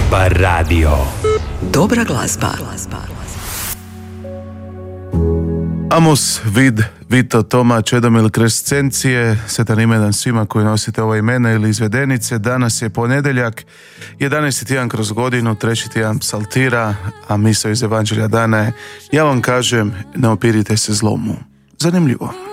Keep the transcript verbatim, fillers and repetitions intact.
Bar radio. Dobra glazba. Amos, Vid, Vito, Toma, Čedomil, Krescencije, sretan imendan svima koji nosite ova imena ili izvedenice. Danas je ponedjeljak, jedanaesti tjedan kroz godinu, treći tjedan psaltira, a misao iz evanđelja dana je: ja vam kažem, ne opirite se zlomu. Zanimljivo.